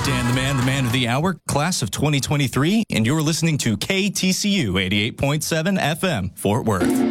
Dan the man of the hour, class of 2023, and you're listening to KTCU 88.7 FM, Fort Worth.